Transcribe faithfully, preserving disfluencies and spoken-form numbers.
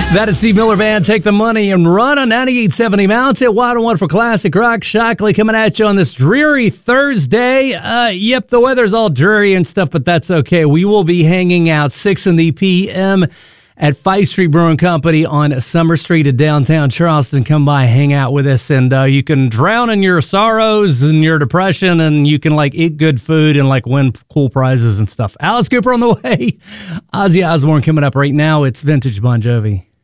That is Steve Miller Band, Take the Money and Run on ninety-eight seventy Mountain. Wild and Wonderful Classic Rock. Shockley coming at you on this dreary Thursday. Uh, yep, the weather's all dreary and stuff, but that's okay. We will be hanging out six in the P M at Fife Street Brewing Company on Summer Street in downtown Charleston. Come by, hang out with us, and uh, you can drown in your sorrows and your depression, and you can like eat good food and like win cool prizes and stuff. Alice Cooper on the way. Ozzy Osbourne coming up right now. It's Vintage Bon Jovi.